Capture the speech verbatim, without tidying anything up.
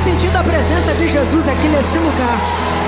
sentindo a presença de Jesus aqui nesse lugar.